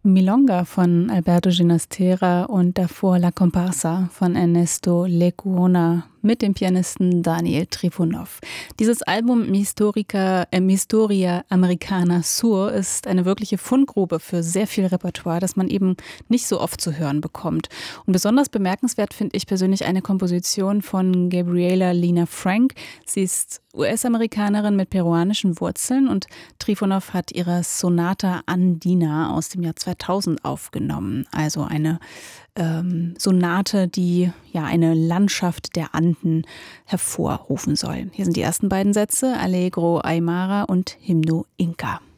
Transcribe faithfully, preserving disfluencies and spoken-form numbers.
Milonga von Alberto Ginastera und davor La Comparsa von Ernesto Lecuona mit dem Pianisten Daniel Trifonov. Dieses Album Mistorica, äh, Mistoria Americana Sur ist eine wirkliche Fundgrube für sehr viel Repertoire, das man eben nicht so oft zu hören bekommt. Und besonders bemerkenswert finde ich persönlich eine Komposition von Gabriela Lina Frank. Sie ist U S-Amerikanerin mit peruanischen Wurzeln und Trifonov hat ihre Sonata Andina aus dem Jahr zweitausend aufgenommen. Also eine ähm, Sonate, die ja eine Landschaft der Anden hervorrufen soll. Hier sind die ersten beiden Sätze, Allegro Aymara und Hymno Inca.